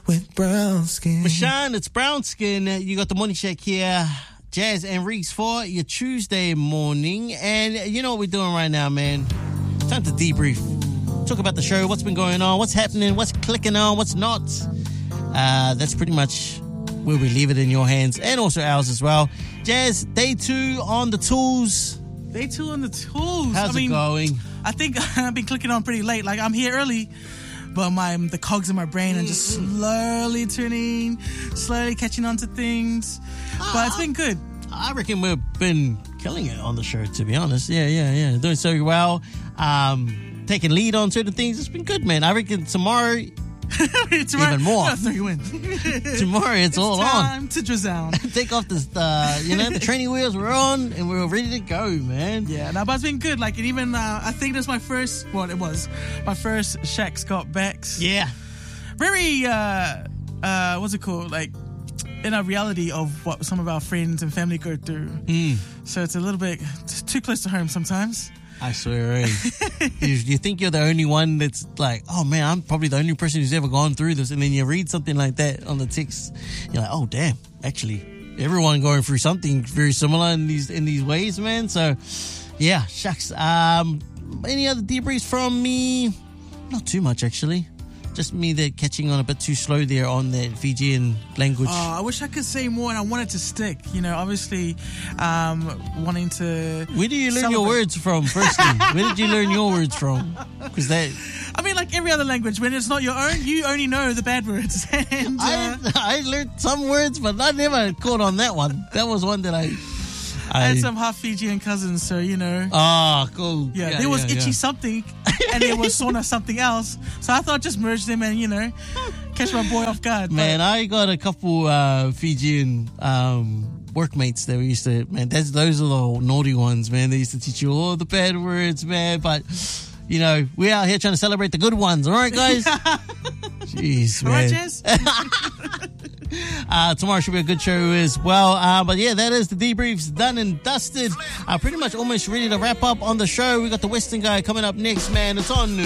with brown skin. Rashaan, it's Brown Skin. You got the morning check here. Jazz and Reeks for your Tuesday morning. And you know what we're doing right now, man. It's time to debrief. Talk about the show, what's been going on, what's happening, what's clicking on, what's not. That's pretty much where we leave it in your hands and also ours as well. Jazz, day 2 on the tools. Day 2 on the tools. How's it going? I think I've been clicking on pretty late. Like, I'm here early, but the cogs in my brain are just slowly turning, slowly catching on to things. But it's been good. I reckon we've been killing it on the show, to be honest. Yeah. Doing so well. Taking lead on certain things. It's been good, man. I reckon tomorrow even more. Tomorrow it's all on. Time to drizzle. Take off the training wheels were on and we're ready to go, man. Yeah, no, but it's been good. Like, and even I think that's my first. Well, it was my first Shaq Scott Bex. Yeah, very what's it called? Like, in a reality of what some of our friends and family go through. So it's a little bit too close to home sometimes. I swear. You think you're the only one that's like, oh man, I'm probably the only person who's ever gone through this, and then you read something like that on the text, you're like, oh damn, actually everyone going through something very similar in these ways, man. So yeah, shucks. Any other debriefs from me? Not too much, actually. Just me there catching on a bit too slow there on that Fijian language. I wish I could say more, and I want it to stick. You know, obviously, wanting to. Where do you learn your words from? Firstly, where did you learn your words from? Because I mean, like every other language, when it's not your own, you only know the bad words. And I learned some words, but I never caught on that one. That was one that I had some half Fijian cousins, so you know. Oh, cool. Yeah, there was itchy something, and there was sauna something else. So I thought I'd just merge them and, you know, catch my boy off guard. Man, I got a couple Fijian workmates that we used to, man, those are the naughty ones, man. They used to teach you all the bad words, man. But, you know, we're out here trying to celebrate the good ones. All right, guys? Jeez, man. All right, Jess? Tomorrow should be a good show as well. But yeah, that is the debriefs done and dusted. Pretty much almost ready to wrap up on the show. We got the Western guy coming up next, man. It's on